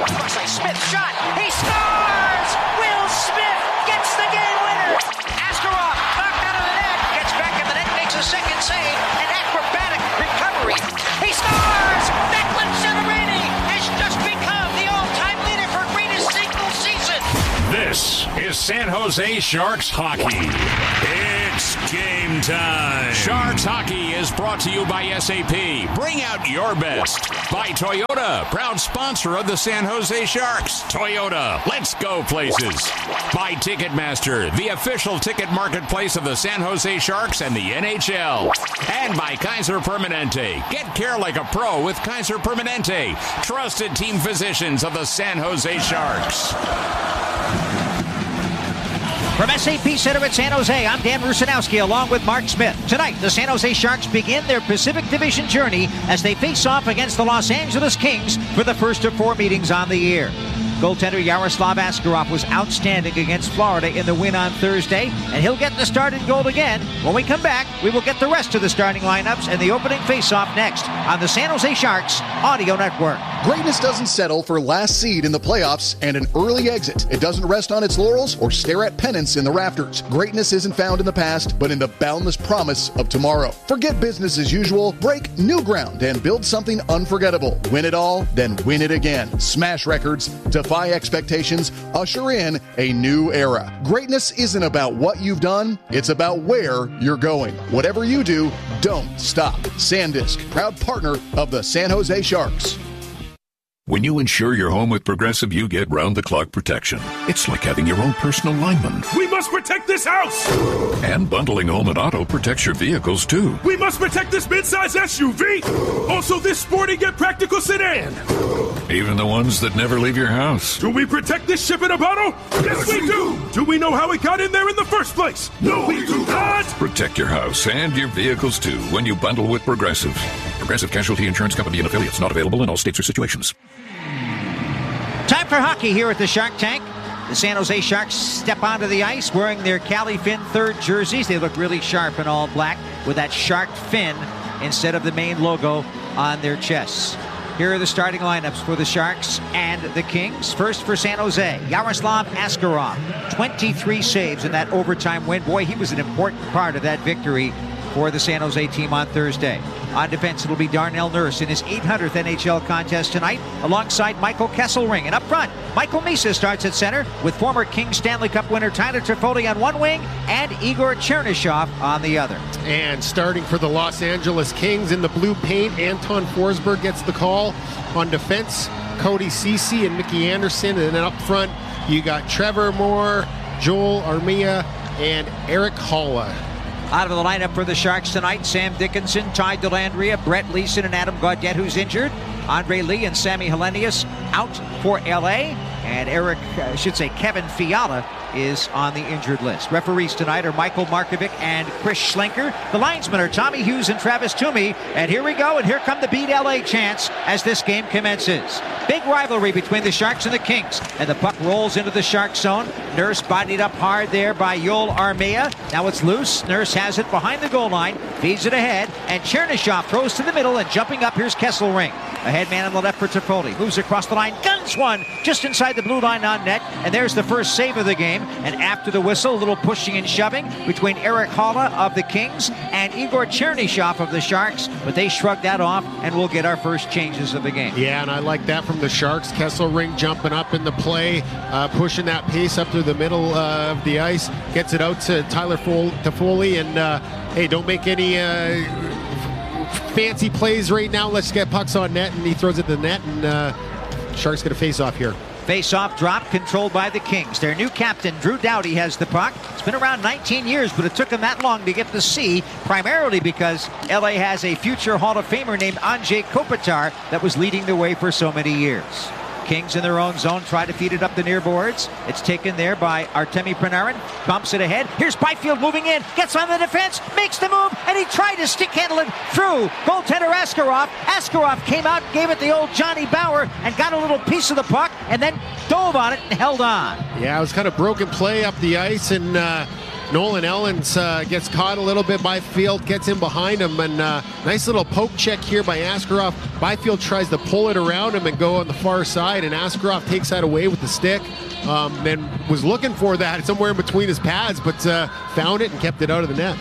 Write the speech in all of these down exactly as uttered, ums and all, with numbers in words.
Looks like Smith shot. He scores! Will Smith gets the game winner. Askarov knocked out of the net. Gets back in the net, makes a second save. An acrobatic recovery. He scores! Declan Severini has just become the all-time leader for greatest single season. This is San Jose Sharks hockey. It's game time. Sharks hockey is brought to you by S A P. Bring out your best. By Toyota, proud sponsor of the San Jose Sharks. Toyota, let's go places. By Ticketmaster, the official ticket marketplace of the San Jose Sharks and the N H L. And by Kaiser Permanente. Get care like a pro with Kaiser Permanente. Trusted team physicians of the San Jose Sharks. From S A P Center at San Jose, I'm Dan Rusanowski along with Mark Smith. Tonight, the San Jose Sharks begin their Pacific Division journey as they face off against the Los Angeles Kings for the first of four meetings on the year. Goaltender Yaroslav Askarov was outstanding against Florida in the win on Thursday, and he'll get the start and goal again. When we come back, we will get the rest of the starting lineups and the opening face-off next on the San Jose Sharks Audio Network. Greatness doesn't settle for last seed in the playoffs and an early exit. It doesn't rest on its laurels or stare at pennants in the rafters. Greatness isn't found in the past, but in the boundless promise of tomorrow. Forget business as usual, break new ground, and build something unforgettable. Win it all, then win it again. Smash records, defy expectations, usher in a new era. Greatness isn't about what you've done, it's about where you're going. Whatever you do, don't stop. SanDisk, proud partner of the San Jose Sharks. When you insure your home with Progressive, you get round-the-clock protection. It's like having your own personal lineman. We must protect this house! And bundling home and auto protects your vehicles, too. We must protect this midsize S U V! Also this sporty yet practical sedan! Even the ones that never leave your house. Do we protect this ship in a bottle? Yes, we do! Do we know how it got in there in the first place? No, we do not! Protect your house and your vehicles, too, when you bundle with Progressive. Progressive Casualty Insurance Company and affiliates, not available in all states or situations. Time for hockey here at the Shark Tank. The San Jose Sharks step onto the ice wearing their Cali Fin third jerseys. They look really sharp in all black with that shark fin instead of the main logo on their chests. Here are the starting lineups for the Sharks and the Kings. First for San Jose, Yaroslav Askarov. twenty-three saves in that overtime win. Boy, he was an important part of that victory for the San Jose team on Thursday. On defense, it'll be Darnell Nurse in his eight hundredth N H L contest tonight, alongside Michael Kesselring. And up front, Michael Misa starts at center with former Kings Stanley Cup winner Tyler Toffoli on one wing and Igor Chernyshov on the other. And starting for the Los Angeles Kings in the blue paint, Anton Forsberg gets the call. On defense, Cody Ceci and Mickey Anderson. And then up front, you got Trevor Moore, Joel Armia, and Eric Haula. Out of the lineup for the Sharks tonight, Sam Dickinson, Ty Dellandrea, Brett Leeson, and Adam Gaudette, who's injured. Andre Lee and Sammy Helenius out for L A. And Eric, I should say Kevin Fiala, is on the injured list. Referees tonight are Michael Markovic and Chris Schlenker. The linesmen are Tommy Hughes and Travis Toomey. And here we go, and here come the Beat L A chants as this game commences. Big rivalry between the Sharks and the Kings. And the puck rolls into the Shark zone. Nurse bodied up hard there by Joel Armia. Now it's loose. Nurse has it behind the goal line. Feeds it ahead. And Chernyshov throws to the middle, and jumping up, here's Kesselring. A head man on the left for Toffoli. Moves across the line. Guns one just inside the blue line on net. And there's the first save of the game. And after the whistle, a little pushing and shoving between Eric Haula of the Kings and Igor Chernyshov of the Sharks. But they shrug that off, and we'll get our first changes of the game. Yeah, and I like that from the Sharks. Kesselring jumping up in the play, uh, pushing that pace up through the middle uh, of the ice. Gets it out to Tyler Toffoli. And, uh, hey, don't make any Uh, fancy plays right now. Let's get pucks on net, and he throws it to the net, and uh, Sharks get a face-off here. Face-off drop controlled by the Kings. Their new captain, Drew Doughty, has the puck. It's been around nineteen years, but it took him that long to get the C, primarily because L A has a future Hall of Famer named Andrzej Kopitar that was leading the way for so many years. Kings in their own zone try to feed it up the near boards. It's taken there by Artemi Panarin. Bumps it ahead. Here's Byfield moving in. Gets on the defense. Makes the move. And he tried to stick handle it through goaltender Askarov. Askarov came out, gave it the old Johnny Bauer, and got a little piece of the puck, and then dove on it and held on. Yeah, it was kind of broken play up the ice, and uh, Nolan Ellens uh, gets caught a little bit. Byfield gets in behind him, and uh, nice little poke check here by Askarov. Byfield tries to pull it around him and go on the far side, and Askarov takes that away with the stick. Um, then was looking for that somewhere in between his pads, but uh, found it and kept it out of the net.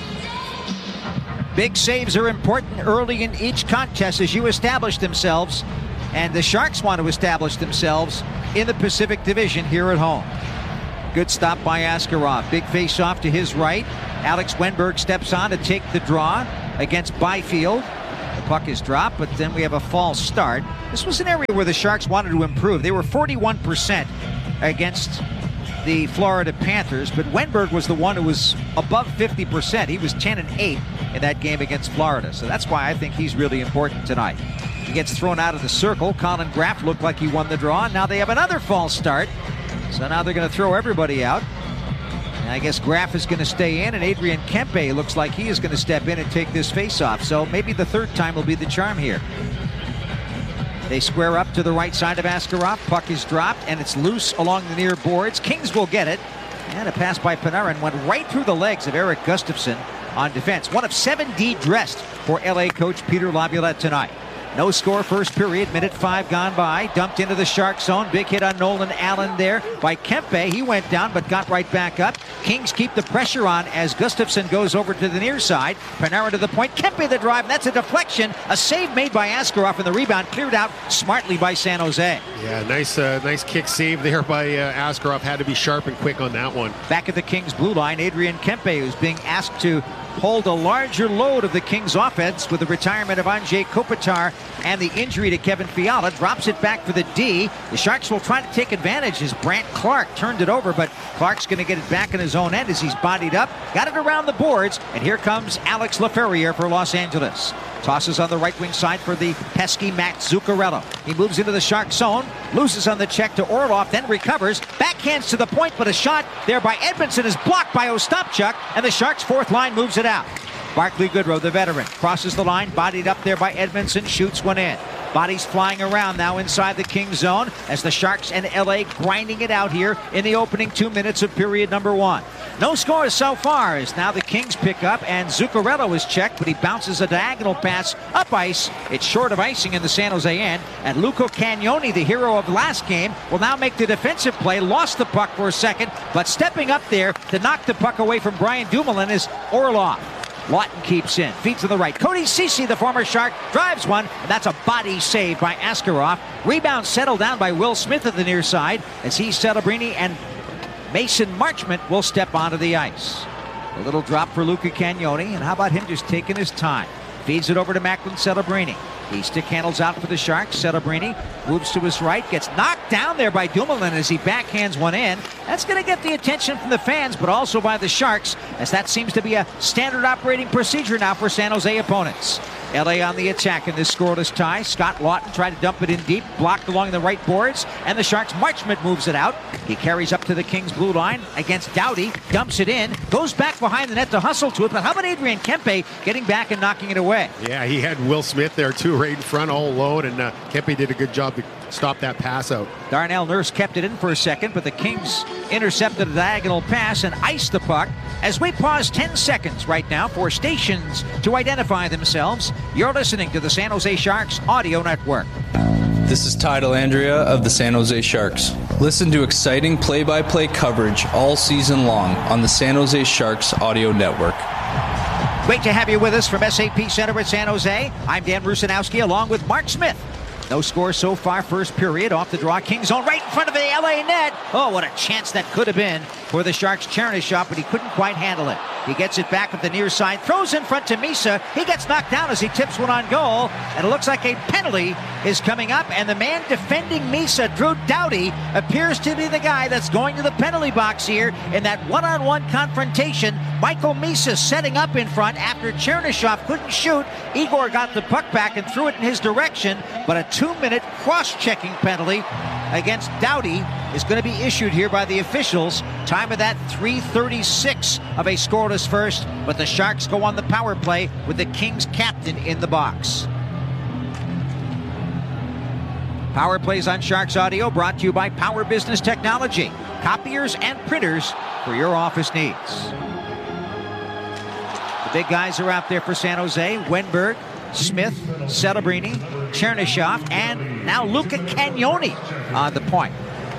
Big saves are important early in each contest as you establish themselves, and the Sharks want to establish themselves in the Pacific Division here at home. Good stop by Askarov. Big face-off to his right. Alex Wenberg steps on to take the draw against Byfield. The puck is dropped, but then we have a false start. This was an area where the Sharks wanted to improve. They were forty-one percent against the Florida Panthers, but Wenberg was the one who was above fifty percent. He was ten and eight in that game against Florida, so that's why I think he's really important tonight. He gets thrown out of the circle. Colin Graff looked like he won the draw. Now they have another false start, so now they're going to throw everybody out. And I guess Graff is going to stay in, and Adrian Kempe looks like he is going to step in and take this face-off, so maybe the third time will be the charm here. They square up to the right side of Askarov. Puck is dropped, and it's loose along the near boards. Kings will get it. And a pass by Panarin went right through the legs of Eric Gustafsson on defense. One of seven D dressed for L A coach Peter Laviolette tonight. No score first period, minute five gone by. Dumped into the Shark zone. Big hit on Nolan Allen there by Kempe. He went down but got right back up. Kings keep the pressure on as Gustafsson goes over to the near side. Panarin to the point. Kempe the drive. That's a deflection. A save made by Askarov, and the rebound cleared out smartly by San Jose. Yeah, nice uh, nice kick save there by uh, Askarov. Had to be sharp and quick on that one. Back at the Kings blue line, Adrian Kempe, who's being asked to hold a larger load of the Kings offense with the retirement of Andrzej Kopitar and the injury to Kevin Fiala, drops it back for the D. The Sharks will try to take advantage as Brant Clark turned it over, but Clark's going to get it back in his own end as he's bodied up. Got it around the boards, and here comes Alex Laferriere for Los Angeles. Tosses on the right wing side for the pesky Matt Zuccarello. He moves into the Shark zone, loses on the check to Orlov, then recovers, backhands to the point, but a shot there by Edmondson is blocked by Ostapchuk, and the Sharks' fourth line moves it out. Barclay Goodrow, the veteran, crosses the line, bodied up there by Edmondson, shoots one in. Bodies flying around now inside the Kings zone as the Sharks and L A grinding it out here in the opening two minutes of period number one. No scores so far as now the Kings pick up, and Zuccarello is checked, but he bounces a diagonal pass up ice. It's short of icing in the San Jose end, and Luca Cagnoni, the hero of last game, will now make the defensive play. Lost the puck for a second, but stepping up there to knock the puck away from Brian Dumoulin is Orlov. Lawton keeps in, feeds to the right. Cody Ceci, the former Shark, drives one, and that's a body save by Askarov. Rebound settled down by Will Smith at the near side as he, Celebrini, and Mason Marchment will step onto the ice. A little drop for Luca Cagnoni, and how about him just taking his time? Feeds it over to Macklin Celebrini. He stick handles out for the Sharks. Celebrini moves to his right, gets knocked down there by Dumoulin as he backhands one in. That's going to get the attention from the fans, but also by the Sharks, as that seems to be a standard operating procedure now for San Jose opponents. L A on the attack in this scoreless tie. Scott Lawton tried to dump it in deep, blocked along the right boards, and the Sharks' Marchment moves it out. He carries up to the Kings blue line against Doughty, dumps it in, goes back behind the net to hustle to it, but how about Adrian Kempe getting back and knocking it away? Yeah, he had Will Smith there too, right in front all alone, and uh, Kempe did a good job to stop that pass out. Darnell Nurse kept it in for a second, but the Kings intercepted a diagonal pass and iced the puck. As we pause ten seconds right now for stations to identify themselves, you're listening to the San Jose Sharks Audio Network. This is Ty Delandria of the San Jose Sharks. Listen to exciting play-by-play coverage all season long on the San Jose Sharks Audio Network. Great to have you with us from S A P Center at San Jose. I'm Dan Rusanowski along with Mark Smith. No score so far, first period. Off the draw, Kings zone right in front of the L A net. Oh, what a chance that could have been for the Sharks' Chernyshov, but he couldn't quite handle it. He gets it back at the near side, throws in front to Misa. He gets knocked down as he tips one on goal, and it looks like a penalty is coming up, and the man defending Misa, Drew Doughty, appears to be the guy that's going to the penalty box here in that one-on-one confrontation. Michael Misa setting up in front after Chernyshov couldn't shoot. Igor got the puck back and threw it in his direction, but a two-minute cross-checking penalty against Doughty is going to be issued here by the officials. Time of that, three thirty-six of a scoreless first, but the Sharks go on the power play with the Kings captain in the box. Power plays on Sharks Audio brought to you by Power Business Technology. Copiers and printers for your office needs. Big guys are out there for San Jose. Wenberg, Smith, Celebrini, Chernyshov, and now Luca Cagnoni on the point.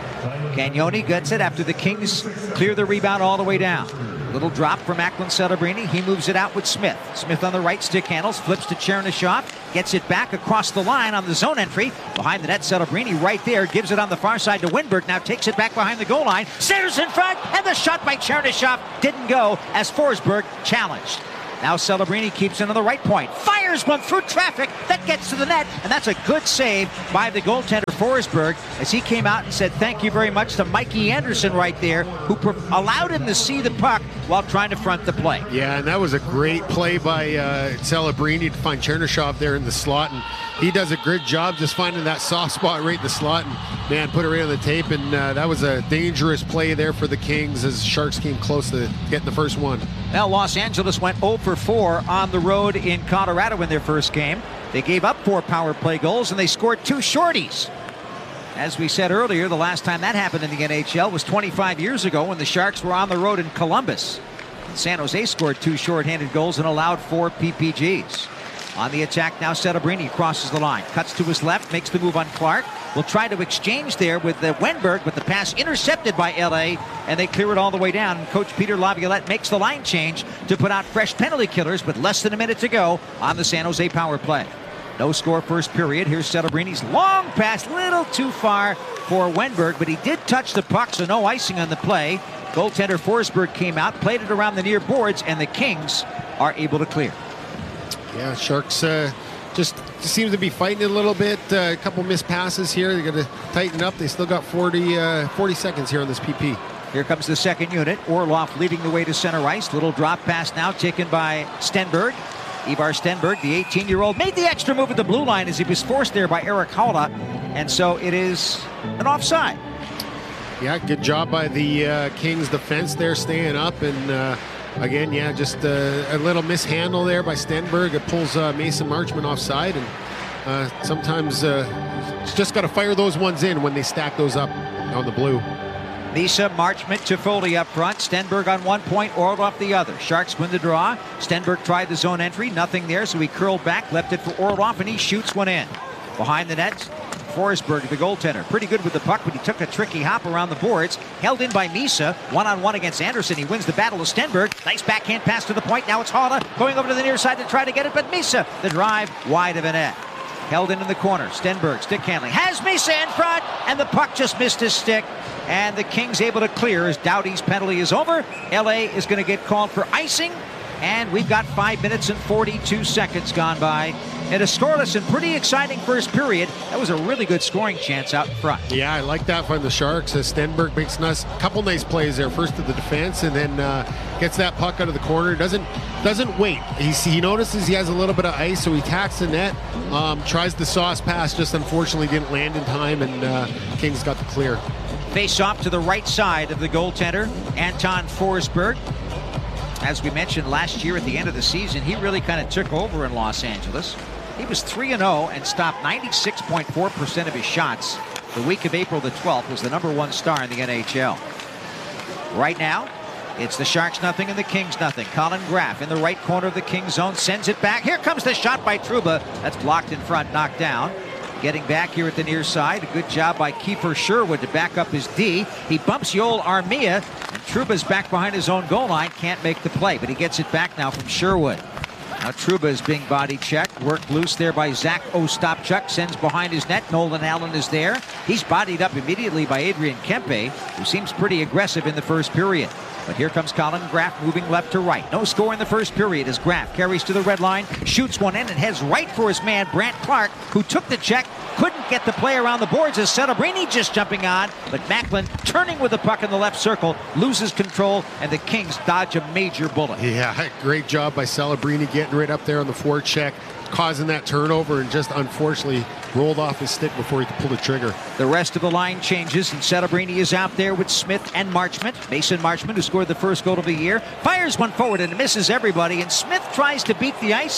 Cagnoni gets it after the Kings clear the rebound all the way down. Little drop for Macklin Celebrini. He moves it out with Smith. Smith on the right, stick handles, flips to Chernyshov, gets it back across the line on the zone entry. Behind the net, Celebrini right there, gives it on the far side to Wenberg. Now takes it back behind the goal line. Centers in front, and the shot by Chernyshov didn't go as Forsberg challenged. Now Celebrini keeps it on the right point. Fires one through traffic. That gets to the net, and that's a good save by the goaltender Forsberg as he came out and said thank you very much to Mikey Anderson right there, who pro- allowed him to see the puck while trying to front the play. Yeah, and that was a great play by uh, Celebrini to find Chernyshov there in the slot, and he does a great job just finding that soft spot right in the slot and, man, put it right on the tape, and uh, that was a dangerous play there for the Kings as Sharks came close to getting the first one. Well, Los Angeles went oh for four on the road in Colorado in their first game. They gave up four power play goals, and they scored two shorties. As we said earlier, the last time that happened in the N H L was twenty-five years ago when the Sharks were on the road in Columbus. And San Jose scored two shorthanded goals and allowed four P P Gs. On the attack now, Celebrini crosses the line, cuts to his left, makes the move on Clark. Will try to exchange there with the Wenberg, but the pass intercepted by L A, and they clear it all the way down. And Coach Peter Laviolette makes the line change to put out fresh penalty killers with less than a minute to go on the San Jose power play. No score first period. Here's Celebrini's long pass, little too far for Wenberg, but he did touch the puck, so no icing on the play. Goaltender Forsberg came out, played it around the near boards, and the Kings are able to clear. Yeah, Sharks uh, just seems to be fighting a little bit. Uh, a couple missed passes here. They got to tighten up. They still got forty, uh, forty seconds here on this P P. Here comes the second unit. Orlov leading the way to center ice. Little drop pass now taken by Stenberg. Ivar Stenberg, the eighteen-year-old, made the extra move at the blue line as he was forced there by Erik Haula, and so it is an offside. Yeah, good job by the uh, Kings defense there, staying up, and uh, again, yeah, just uh, a little mishandle there by Stenberg. It pulls uh, Mason Marchment offside, and uh, sometimes uh, just got to fire those ones in when they stack those up on the blue. Lisa, Marchment, Toffoli up front. Stenberg on one point, Orlov the other. Sharks win the draw. Stenberg tried the zone entry, nothing there, so he curled back, left it for Orlov, and he shoots one in. Behind the net, Forsberg, the goaltender, pretty good with the puck, but he took a tricky hop around the boards. Held in by Misa, one-on-one against Anderson. He wins the battle of Stenberg. Nice backhand pass to the point. Now it's Haula going over to the near side to try to get it, but Misa, the drive wide of a net. Held in in the corner. Stenberg, stick handling. Has Misa in front, and the puck just missed his stick. And the Kings able to clear as Doughty's penalty is over. L A is going to get called for icing. And we've got five minutes and forty-two seconds gone by. And a scoreless and pretty exciting first period. That was a really good scoring chance out in front. Yeah, I like that from the Sharks. As Stenberg makes a couple nice plays there. First to the defense, and then uh, gets that puck out of the corner. Doesn't doesn't wait. He's, he notices he has a little bit of ice, so he tacks the net. Um, tries the sauce pass, just unfortunately didn't land in time, and uh, Kings got the clear. Face off to the right side of the goaltender, Anton Forsberg. As we mentioned last year at the end of the season, he really kind of took over in Los Angeles. He was three and oh and stopped ninety-six point four percent of his shots. The week of April the twelfth was the number one star in the N H L. Right now, it's the Sharks nothing and the Kings nothing. Colin Graf in the right corner of the Kings zone sends it back. Here comes the shot by Trouba. That's blocked in front, knocked down. Getting back here at the near side. A good job by Kiefer Sherwood to back up his D. He bumps Yoel Armia, and Trouba's back behind his own goal line. Can't make the play, but he gets it back now from Sherwood. Now Trouba is being body checked. Worked loose there by Zach Ostapchuk. Sends behind his net. Nolan Allen is there. He's bodied up immediately by Adrian Kempe, who seems pretty aggressive in the first period. But here comes Colin Graf moving left to right. No score in the first period as Graf carries to the red line, shoots one in, and heads right for his man, Brant Clark, who took the check, couldn't get the play around the boards as Celebrini just jumping on, but Macklin turning with the puck in the left circle, loses control, and the Kings dodge a major bullet. Yeah, great job by Celebrini getting right up there on the forecheck, causing that turnover, and just unfortunately rolled off his stick before he could pull the trigger. The rest of the line changes, and Celebrini is out there with Smith and Marchment. Mason Marchment, who scored the first goal of the year, fires one forward and misses everybody, and Smith tries to beat the icing.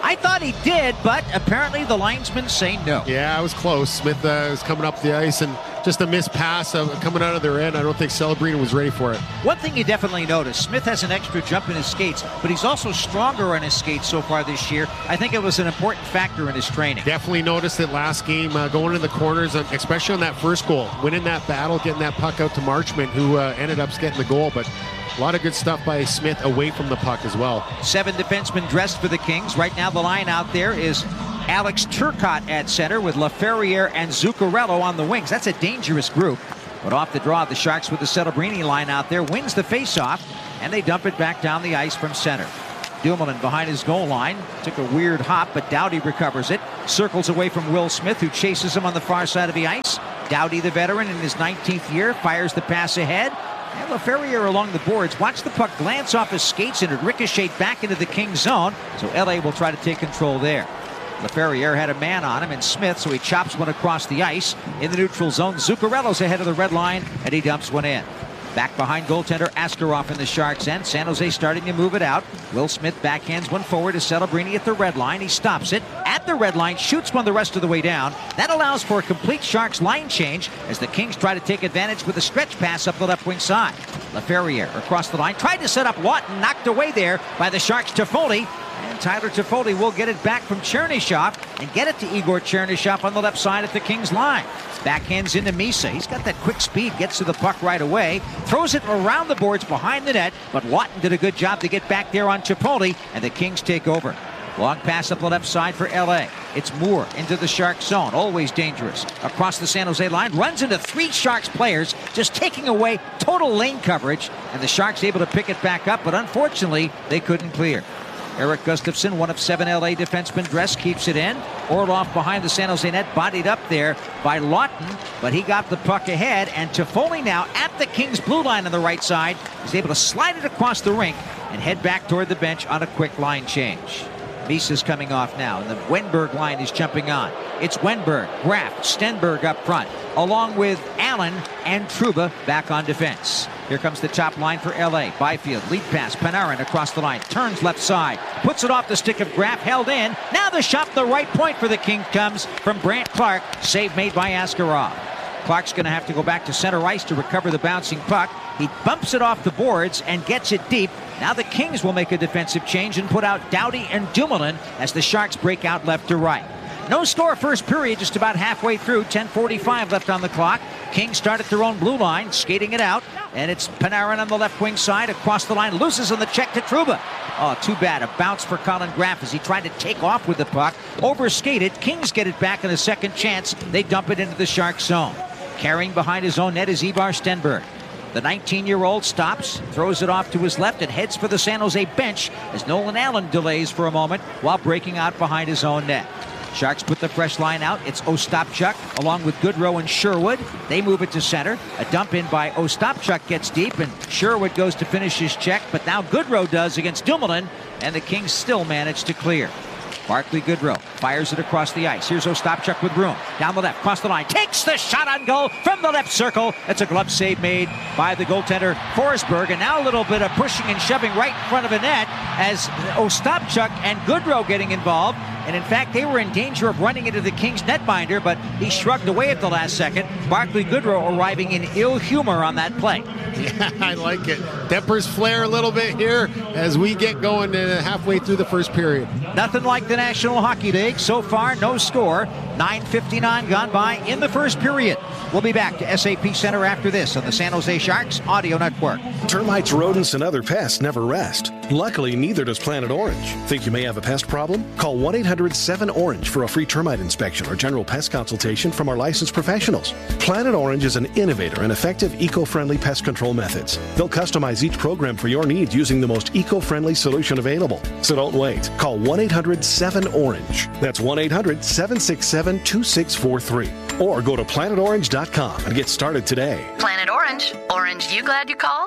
I thought he did, but apparently the linesmen say no. Yeah, it was close. Smith uh, was coming up the ice, and just a missed pass of coming out of their end. I don't think Celebrini was ready for it. One thing you definitely notice, Smith has an extra jump in his skates, but he's also stronger on his skates so far this year. I think it was an important factor in his training. Definitely noticed it last game, uh, going in the corners, especially on that first goal, winning that battle, getting that puck out to Marchment, who uh, ended up getting the goal, but a lot of good stuff by Smith away from the puck as well. Seven defensemen dressed for the Kings. Right now the line out there is Alex Turcotte at center with LaFerriere and Zuccarello on the wings. That's a dangerous group. But off the draw, the Sharks with the Celebrini line out there wins the faceoff, and they dump it back down the ice from center. Dumoulin behind his goal line. Took a weird hop, but Doughty recovers it. Circles away from Will Smith, who chases him on the far side of the ice. Doughty, the veteran in his nineteenth year, fires the pass ahead. And LaFerriere along the boards. Watch the puck glance off his skates and it ricocheted back into the Kings zone. So L A will try to take control there. LaFerriere had a man on him and Smith, so he chops one across the ice. In the neutral zone, Zuccarello's ahead of the red line, and he dumps one in. Back behind goaltender Askarov in the Sharks' end. San Jose starting to move it out. Will Smith backhands one forward to Celebrini at the red line. He stops it at the red line, shoots one the rest of the way down. That allows for a complete Sharks line change as the Kings try to take advantage with a stretch pass up the left wing side. LaFerriere across the line, tried to set up Watton, knocked away there by the Sharks' Toffoli. And Tyler Toffoli will get it back from Chernyshov and get it to Igor Chernyshov on the left side at the Kings line. Backhands into Misa. He's got that quick speed, gets to the puck right away, throws it around the boards behind the net, but Watton did a good job to get back there on Toffoli, and the Kings take over. Long pass up the left side for L A. It's Moore into the Sharks zone. Always dangerous. Across the San Jose line. Runs into three Sharks players, just taking away total lane coverage. And the Sharks able to pick it back up, but unfortunately, they couldn't clear. Eric Gustafson, one of seven L A defensemen dressed, keeps it in. Orlov behind the San Jose net, bodied up there by Lawton, but he got the puck ahead, and Toffoli now at the Kings blue line on the right side is able to slide it across the rink and head back toward the bench on a quick line change. Misa's coming off now, and the Wenberg line is jumping on. It's Wenberg, Graf, Stenberg up front, along with Allen and Trouba back on defense. Here comes the top line for L A. Byfield, lead pass, Panarin across the line, turns left side, puts it off the stick of Graf, held in. Now the shot from the right point for the Kings comes from Brandt Clark. Save made by Askarov. Clark's going to have to go back to center ice to recover the bouncing puck. He bumps it off the boards and gets it deep. Now the Kings will make a defensive change and put out Doughty and Dumoulin as the Sharks break out left to right. No score first period, just about halfway through. ten forty-five left on the clock. Kings start at their own blue line, skating it out. And it's Panarin on the left wing side, across the line, loses on the check to Trouba. Oh, too bad. A bounce for Colin Graf as he tried to take off with the puck. Overskated. Kings get it back in a second chance. They dump it into the Sharks zone. Carrying behind his own net is Ivar Stenberg. The nineteen-year-old stops, throws it off to his left, and heads for the San Jose bench as Nolan Allen delays for a moment while breaking out behind his own net. Sharks put the fresh line out. It's Ostapchuk along with Goodrow and Sherwood. They move it to center. A dump in by Ostapchuk gets deep, and Sherwood goes to finish his check, but now Goodrow does against Dumoulin, and the Kings still manage to clear. Barclay Goodrow fires it across the ice. Here's Ostapchuk with room. Down the left, cross the line. Takes the shot on goal from the left circle. It's a glove save made by the goaltender Forsberg. And now a little bit of pushing and shoving right in front of a net as Ostapchuk and Goodrow getting involved. And in fact, they were in danger of running into the Kings netminder, but he shrugged away at the last second. Barclay Goodrow arriving in ill humor on that play. Yeah, I like it. Tempers flare a little bit here as we get going uh, halfway through the first period. Nothing like the National Hockey League. So far, no score. nine fifty-nine gone by in the first period. We'll be back to S A P Center after this on the San Jose Sharks Audio Network. Termites, rodents, and other pests never rest. Luckily, neither does Planet Orange. Think you may have a pest problem? Call one eight hundred seven orange for a free termite inspection or general pest consultation from our licensed professionals. Planet Orange is an innovator and effective eco-friendly pest control methods. They'll customize each program for your needs using the most eco-friendly solution available. So don't wait. Call one eight hundred seven orange. That's one eight hundred seven six seven two six four three. Or go to planet orange dot com and get started today. Planet Orange. Orange, you glad you called?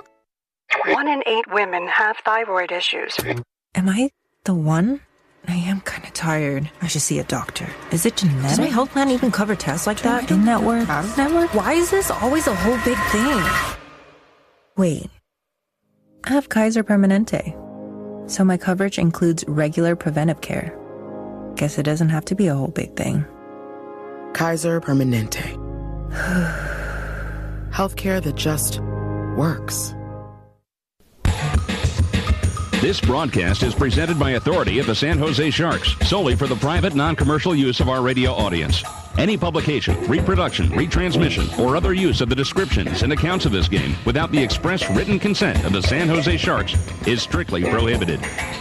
One in eight women have thyroid issues. Am I the one? I am kind of tired. I should see a doctor. Is it genetic? Does my health plan even cover tests like that? In-network? Out-of-network? Why is this always a whole big thing? Wait. I have Kaiser Permanente. So my coverage includes regular preventive care. Guess it doesn't have to be a whole big thing. Kaiser Permanente. Healthcare that just works. This broadcast is presented by authority of the San Jose Sharks, solely for the private, non-commercial use of our radio audience. Any publication, reproduction, retransmission, or other use of the descriptions and accounts of this game without the express written consent of the San Jose Sharks is strictly prohibited.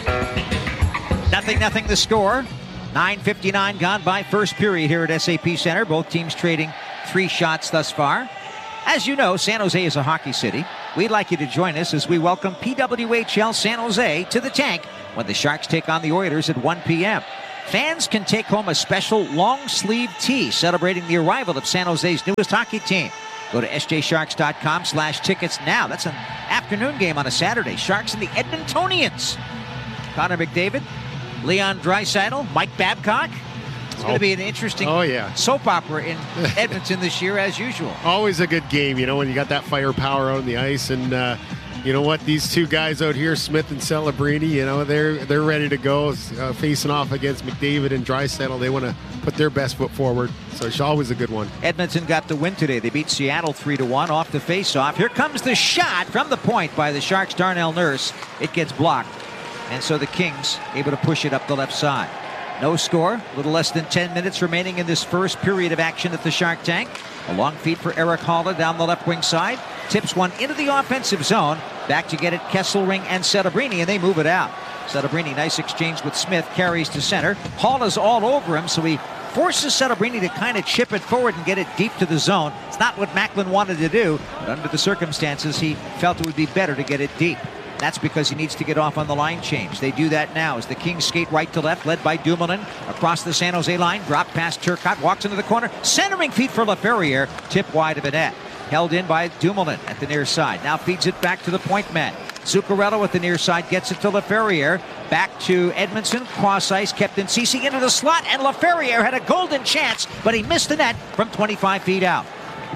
Nothing, nothing the score. nine fifty-nine gone by first period here at S A P Center. Both teams trading three shots thus far. As you know, San Jose is a hockey city. We'd like you to join us as we welcome P W H L San Jose to the tank when the Sharks take on the Oilers at one p.m. Fans can take home a special long-sleeve tee celebrating the arrival of San Jose's newest hockey team. Go to s j sharks dot com slash tickets now. That's an afternoon game on a Saturday. Sharks and the Edmontonians. Connor McDavid, Leon Draisaitl, Mike Babcock. It's going to be an interesting oh, yeah. soap opera in Edmonton this year, as usual. Always a good game, you know, when you got that firepower out on the ice. And uh, you know what? These two guys out here, Smith and Celebrini, you know, they're they're ready to go, uh, facing off against McDavid and Draisaitl. They want to put their best foot forward. So it's always a good one. Edmonton got the win today. They beat Seattle three to one off the faceoff. Here comes the shot from the point by the Sharks' Darnell Nurse. It gets blocked. And so the Kings able to push it up the left side. No score. A little less than ten minutes remaining in this first period of action at the Shark Tank. A long feed for Eric Haula down the left wing side. Tips one into the offensive zone. Back to get it Kesselring and Celebrini, and they move it out. Celebrini, nice exchange with Smith, carries to center. Haula's all over him, so he forces Celebrini to kind of chip it forward and get it deep to the zone. It's not what Macklin wanted to do, but under the circumstances, he felt it would be better to get it deep. That's because he needs to get off on the line change. They do that now as the Kings skate right to left, led by Dumoulin. Across the San Jose line, drop past Turcotte, walks into the corner. Centering feed for LaFerriere, tip wide of the net. Held in by Dumoulin at the near side. Now feeds it back to the point man. Zuccarello at the near side gets it to LaFerriere. Back to Edmondson, cross ice, kept in Ceci into the slot, and LaFerriere had a golden chance, but he missed the net from twenty-five feet out.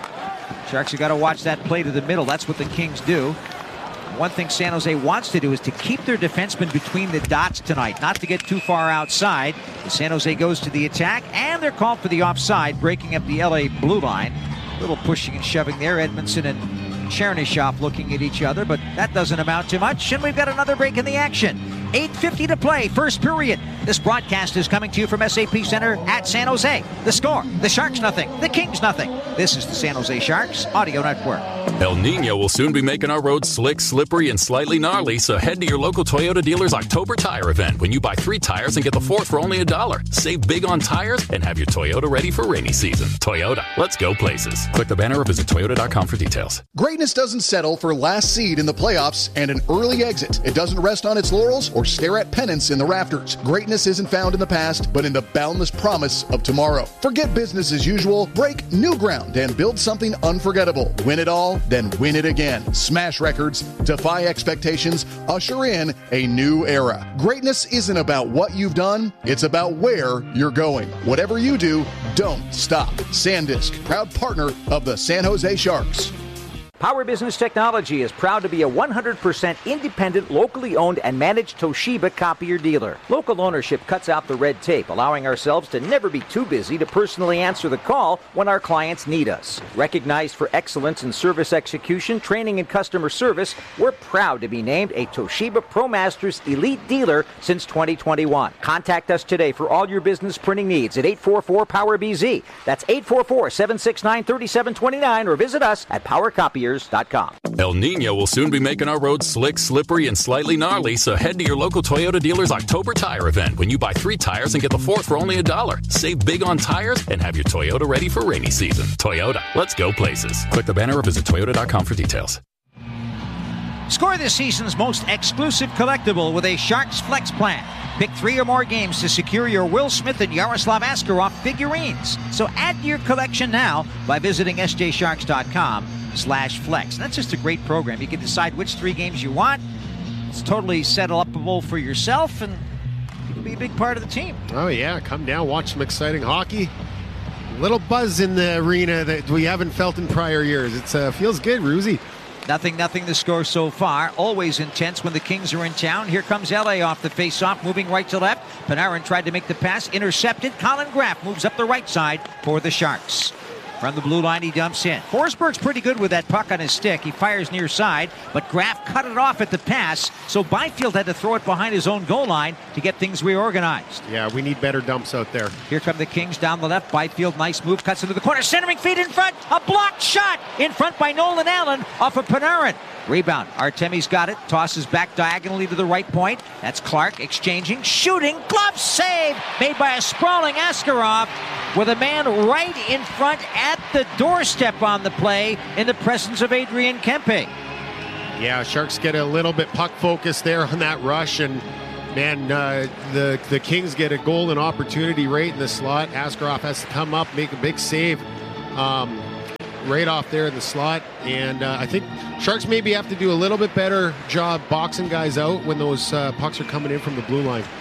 Sharks have got to watch that play to the middle. That's what the Kings do. One thing San Jose wants to do is to keep their defensemen between the dots tonight, not to get too far outside. San Jose goes to the attack, and they're called for the offside, breaking up the L A blue line. A little pushing and shoving there. Edmondson and Chernyshov looking at each other, but that doesn't amount to much, and we've got another break in the action. eight fifty to play, first period. This broadcast is coming to you from S A P Center at San Jose. The score, the Sharks nothing, the Kings nothing. This is the San Jose Sharks Audio Network. El Nino will soon be making our roads slick, slippery, and slightly gnarly, so head to your local Toyota dealer's October tire event when you buy three tires and get the fourth for only a dollar. Save big on tires and have your Toyota ready for rainy season. Toyota, let's go places. Click the banner or visit toyota dot com for details. Greatness doesn't settle for last seed in the playoffs and an early exit. It doesn't rest on its laurels or stare at pennants in the rafters. Greatness isn't found in the past, but in the boundless promise of tomorrow. Forget business as usual, break new ground, and build something unforgettable. Win it all, then win it again. Smash records, defy expectations, usher in a new era. Greatness isn't about what you've done, it's about where you're going. Whatever you do, don't stop. SanDisk, proud partner of the San Jose Sharks. Power Business Technology is proud to be a one hundred percent independent, locally owned and managed Toshiba copier dealer. Local ownership cuts out the red tape, allowing ourselves to never be too busy to personally answer the call when our clients need us. Recognized for excellence in service execution, training, and customer service, we're proud to be named a Toshiba ProMasters Elite Dealer since twenty twenty-one. Contact us today for all your business printing needs at eight four four Power B Z. That's eight four four, seven six nine, three seven two nine, or visit us at power copiers dot com. El Nino will soon be making our roads slick, slippery, and slightly gnarly, so head to your local Toyota dealer's October tire event when you buy three tires and get the fourth for only a dollar. Save big on tires and have your Toyota ready for rainy season. Toyota, let's go places. Click the banner or visit toyota dot com for details. Score this season's most exclusive collectible with a Sharks Flex plan. Pick three or more games to secure your Will Smith and Yaroslav Askarov figurines. So add to your collection now by visiting s j sharks dot com slash flex. And that's just a great program. You can decide which three games you want. It's totally set-upable for yourself, and you can be a big part of the team. Oh, yeah. Come down, watch some exciting hockey. Little buzz in the arena that we haven't felt in prior years. It uh, feels good, Ruzi. Nothing, nothing the score so far. Always intense when the Kings are in town. Here comes L A off the face-off, moving right to left. Panarin tried to make the pass, intercepted. Colin Graf moves up the right side for the Sharks. From the blue line, he dumps in. Forsberg's pretty good with that puck on his stick. He fires near side, but Graf cut it off at the pass, so Byfield had to throw it behind his own goal line to get things reorganized. Yeah, we need better dumps out there. Here come the Kings down the left. Byfield, nice move, cuts into the corner, centering feet in front. A blocked shot in front by Nolan Allen off of Panarin. Rebound. Artemi's got it. Tosses back diagonally to the right point. That's Clark exchanging, shooting, glove save made by a sprawling Askarov with a man right in front at the doorstep on the play in the presence of Adrian Kempe. Yeah, Sharks get a little bit puck focused there on that rush, and man, uh, the the Kings get a golden opportunity right in the slot. Askarov has to come up, make a big save. Um, right off there in the slot, and uh, I think Sharks maybe have to do a little bit better job boxing guys out when those uh, pucks are coming in from the blue line.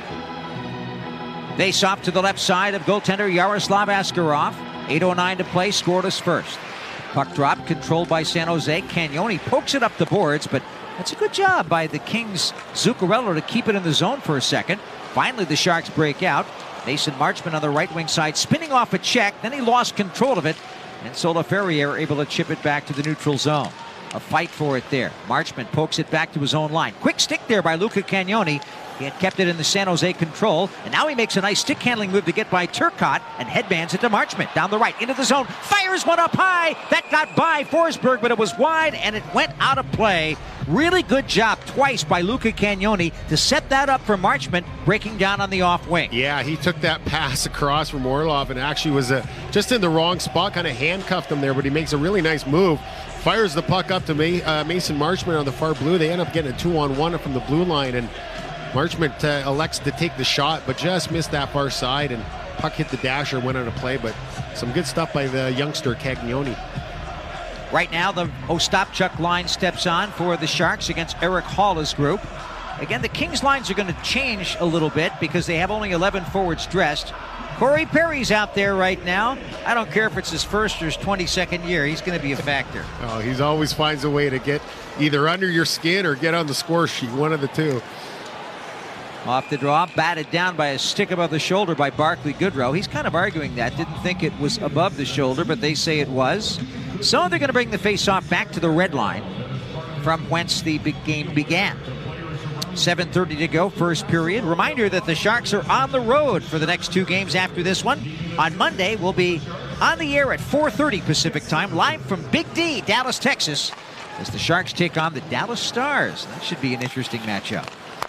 Face off to the left side of goaltender Yaroslav Askarov. eight oh nine to play, scoreless first. Puck drop controlled by San Jose. Cagnoni pokes it up the boards, but that's a good job by the Kings' Zuccarello to keep it in the zone for a second. Finally, the Sharks break out. Mason Marchment on the right wing side, spinning off a check, then he lost control of it, and Sola Ferrier able to chip it back to the neutral zone. A fight for it there. Marchment pokes it back to his own line. Quick stick there by Luca Cagnoni. He had kept it in the San Jose control, and now he makes a nice stick-handling move to get by Turcotte and headbands it to Marchment. Down the right, into the zone, fires one up high. That got by Forsberg, but it was wide, and it went out of play. Really good job twice by Luca Cagnoni to set that up for Marchment, breaking down on the off wing. Yeah, he took that pass across from Orlov and actually was uh, just in the wrong spot, kind of handcuffed him there, but he makes a really nice move. Fires the puck up to May, uh, Mason Marchment on the far blue. They end up getting a two-on-one from the blue line, and Marchment uh, elects to take the shot, but just missed that far side, and puck hit the dasher, went out of play, but some good stuff by the youngster Cagnoni. Right now, the Ostapchuk line steps on for the Sharks against Eric Haula's group. Again, the Kings lines are going to change a little bit because they have only eleven forwards dressed. Corey Perry's out there right now. I don't care if it's his first or his twenty-second year. He's going to be a factor. Oh, he's always finds a way to get either under your skin or get on the score sheet, one of the two. Off the draw, batted down by a stick above the shoulder by Barclay Goodrow. He's kind of arguing that. Didn't think it was above the shoulder, but they say it was. So they're going to bring the face-off back to the red line from whence the big game began. seven thirty to go, first period. Reminder that the Sharks are on the road for the next two games after this one. On Monday, we'll be on the air at four thirty Pacific time, live from Big D, Dallas, Texas, as the Sharks take on the Dallas Stars. That should be an interesting matchup.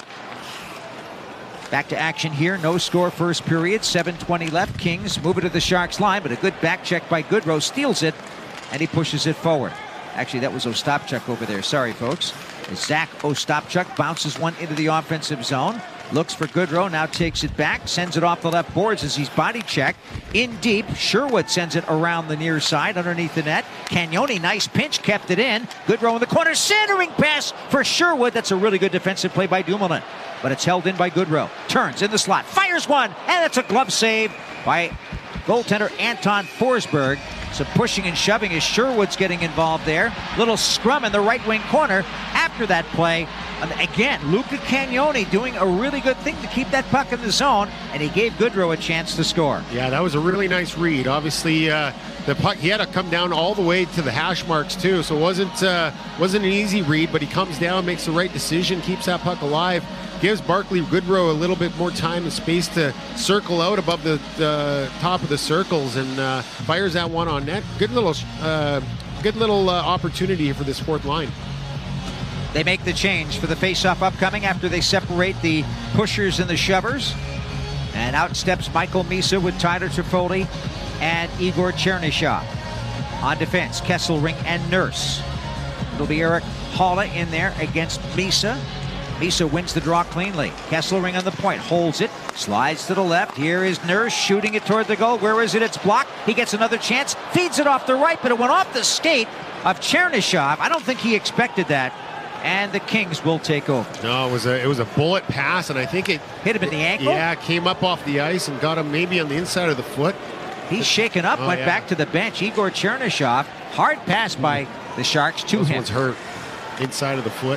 Back to action here. No score first period. seven twenty left. Kings move it to the Sharks line, but a good back check by Goodrow steals it, and he pushes it forward. Actually, that was Ostapchuk over there. Sorry, folks. Zach Ostapchuk bounces one into the offensive zone. Looks for Goodrow, now takes it back, sends it off the left boards as he's body checked. In deep, Sherwood sends it around the near side underneath the net. Cagnoni, nice pinch, kept it in. Goodrow in the corner, centering pass for Sherwood. That's a really good defensive play by Dumoulin, but it's held in by Goodrow. Turns in the slot, fires one, and it's a glove save by goaltender Anton Forsberg. Some pushing and shoving as Sherwood's getting involved there. Little scrum in the right wing corner after that play. And again, Luca Cagnoni doing a really good thing to keep that puck in the zone, and he gave Goodrow a chance to score. Yeah, that was a really nice read. Obviously, uh, the puck, he had to come down all the way to the hash marks too, so it wasn't, uh, wasn't an easy read, but he comes down, makes the right decision, keeps that puck alive, gives Barclay Goodrow a little bit more time and space to circle out above the uh, top of the circles, and uh, fires that one on net. Good little, uh, good little uh, opportunity for this fourth line. They make the change for the face-off upcoming after they separate the pushers and the shovers. And out steps Michael Misa with Tyler Toffoli and Igor Chernyshov. On defense, Kesselring and Nurse. It'll be Eric Haula in there against Misa. Misa wins the draw cleanly. Kesselring on the point, holds it, slides to the left. Here is Nurse shooting it toward the goal. Where is it? It's blocked. He gets another chance, feeds it off the right, but it went off the skate of Chernyshov. I don't think he expected that. And the Kings will take over. No, it was a it was a bullet pass, and I think it hit him in the ankle. Yeah, came up off the ice and got him maybe on the inside of the foot. He's shaken up, oh, went yeah. back to the bench. Igor Chernyshov, hard pass by the Sharks to This him. one's hurt inside of the foot.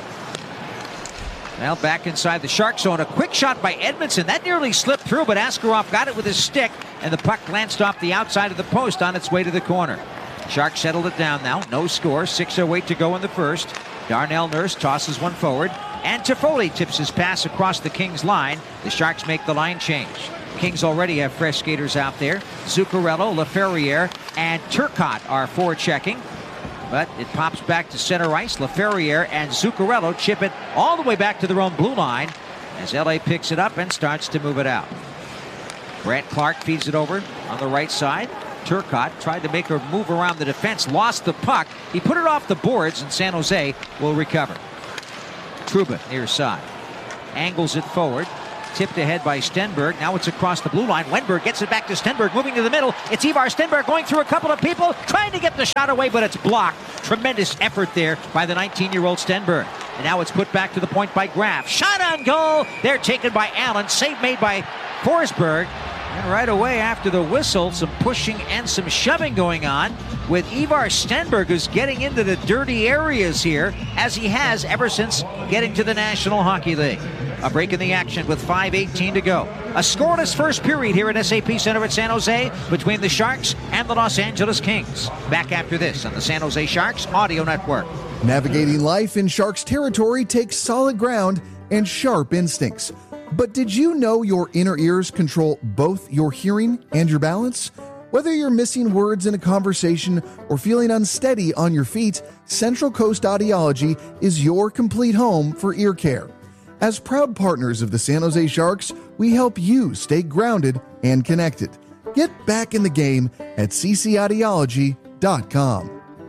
Well, back inside the Shark zone. A quick shot by Edmondson. That nearly slipped through, but Askarov got it with his stick, and the puck glanced off the outside of the post on its way to the corner. Sharks settled it down now. No score. six oh eight to go in the first. Darnell Nurse tosses one forward, and Toffoli tips his pass across the Kings line. The Sharks make the line change. Kings already have fresh skaters out there. Zuccarello, Laferriere, and Turcotte are forechecking. But it pops back to center ice. Laferriere and Zuccarello chip it all the way back to their own blue line as L A picks it up and starts to move it out. Brant Clark feeds it over on the right side. Turcotte tried to make her move around the defense, lost the puck. He put it off the boards, and San Jose will recover. Trouba near side. Angles it forward. Tipped ahead by Stenberg. Now it's across the blue line. Wenberg gets it back to Stenberg, moving to the middle. It's Ivar Stenberg going through a couple of people, trying to get the shot away, but it's blocked. Tremendous effort there by the nineteen-year-old Stenberg. And now it's put back to the point by Graf. Shot on goal. They're taken by Allen. Save made by Forsberg. And right away after the whistle, some pushing and some shoving going on with Ivar Stenberg, who's getting into the dirty areas here, as he has ever since getting to the National Hockey League. A break in the action with five eighteen to go. A scoreless first period here at S A P Center at San Jose between the Sharks and the Los Angeles Kings. Back after this on the San Jose Sharks Audio Network. Navigating life in Sharks territory takes solid ground and sharp instincts. But did you know your inner ears control both your hearing and your balance? Whether you're missing words in a conversation or feeling unsteady on your feet, Central Coast Audiology is your complete home for ear care. As proud partners of the San Jose Sharks, we help you stay grounded and connected. Get back in the game at c c audiology dot com.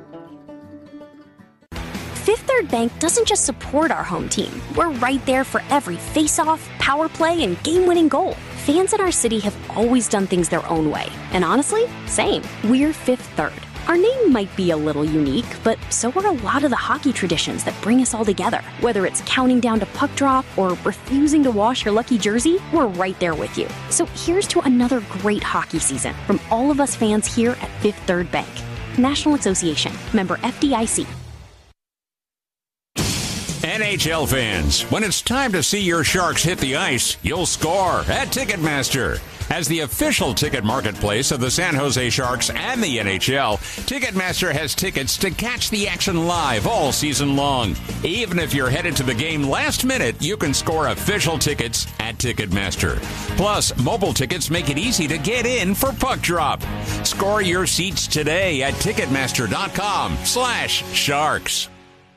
Fifth Third Bank doesn't just support our home team. We're right there for every face-off, power play, and game-winning goal. Fans in our city have always done things their own way. And honestly, same. We're Fifth Third. Our name might be a little unique, but so are a lot of the hockey traditions that bring us all together. Whether it's counting down to puck drop or refusing to wash your lucky jersey, we're right there with you. So here's to another great hockey season from all of us fans here at Fifth Third Bank. National Association. Member F D I C. N H L fans, when it's time to see your Sharks hit the ice, you'll score at Ticketmaster. As the official ticket marketplace of the San Jose Sharks and the N H L, Ticketmaster has tickets to catch the action live all season long. Even if you're headed to the game last minute, you can score official tickets at Ticketmaster. Plus, mobile tickets make it easy to get in for puck drop. Score your seats today at Ticketmaster.com slash Sharks.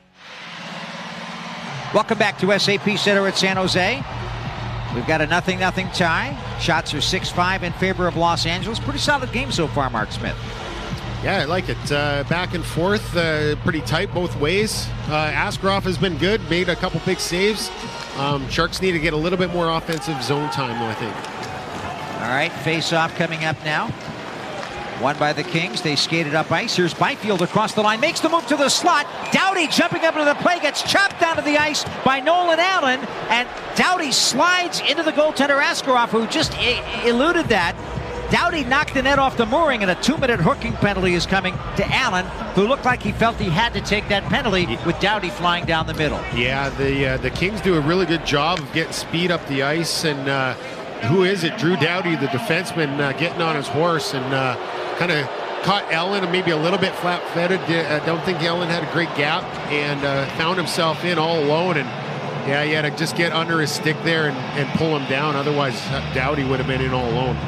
Welcome back to S A P Center at San Jose. We've got a nothing nothing tie. Shots are six five in favor of Los Angeles. Pretty solid game so far, Mark Smith. Yeah, I like it. Uh, back and forth, uh, pretty tight both ways. Uh, Askarov has been good, made a couple big saves. Um, Sharks need to get a little bit more offensive zone time, though, I think. All right, face-off coming up now. Won by the Kings. They skated up ice. Here's Byfield across the line. Makes the move to the slot. Doughty jumping up into the play. Gets chopped down to the ice by Nolan Allen. And Doughty slides into the goaltender Askarov, who just e- eluded that. Doughty knocked the net off the mooring, and a two-minute hooking penalty is coming to Allen, who looked like he felt he had to take that penalty with Doughty flying down the middle. Yeah, the uh, the Kings do a really good job of getting speed up the ice. And uh, who is it? Drew Doughty, the defenseman, uh, getting on his horse and uh, kind of caught Ellen and maybe a little bit flat-footed. I don't think Ellen had a great gap and uh, found himself in all alone. And yeah, he had to just get under his stick there and, and pull him down. Otherwise, Doughty would have been in all alone.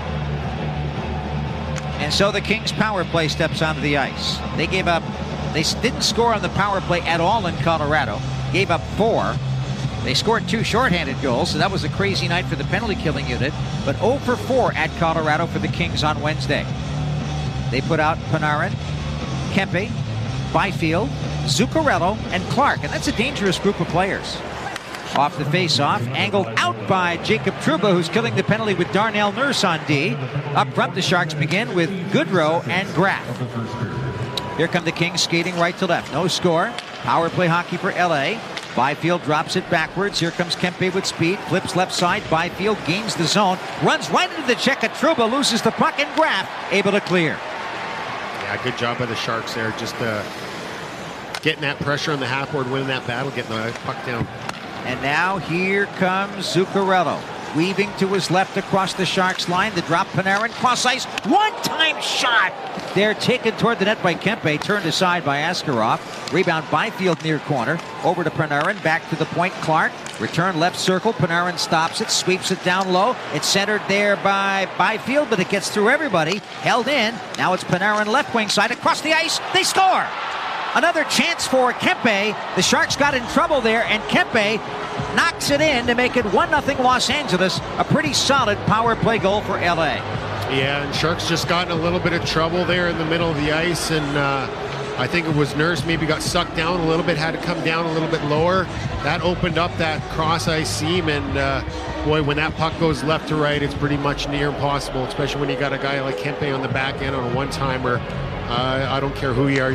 And so the Kings power play steps onto the ice. They gave up, they didn't score on the power play at all in Colorado. Gave up four. They scored two shorthanded goals, so that was a crazy night for the penalty killing unit. But oh for four at Colorado for the Kings on Wednesday. They put out Panarin, Kempe, Byfield, Zuccarello, and Clark. And that's a dangerous group of players. Off the face-off, angled out by Jacob Trouba, who's killing the penalty with Darnell Nurse on D. Up front, the Sharks begin with Goodrow and Graf. Here come the Kings skating right to left. No score. Power play hockey for L A. Byfield drops it backwards. Here comes Kempe with speed. Flips left side. Byfield gains the zone. Runs right into the check of Trouba. Loses the puck, and Graf able to clear. Yeah, good job by the Sharks there. Just uh, getting that pressure on the half board, winning that battle, getting the puck down. And now here comes Zuccarello. Weaving to his left across the Sharks line. The drop, Panarin, cross ice. One-time shot. They're taken toward the net by Kempe. Turned aside by Askarov. Rebound Byfield near corner. Over to Panarin. Back to the point. Clark. Return left circle. Panarin stops it. Sweeps it down low. It's centered there by Byfield, but it gets through everybody. Held in. Now it's Panarin left wing side. Across the ice. They score. Another chance for Kempe. The Sharks got in trouble there, and Kempe knocks it in to make it one nothing Los Angeles. A pretty solid power play goal for L A. Yeah, and Sharks just got in a little bit of trouble there in the middle of the ice, and uh, I think it was Nurse maybe got sucked down a little bit, had to come down a little bit lower. That opened up that cross ice seam, and uh, boy, when that puck goes left to right, it's pretty much near impossible, especially when you got a guy like Kempe on the back end on a one-timer. Uh, I don't care who you are.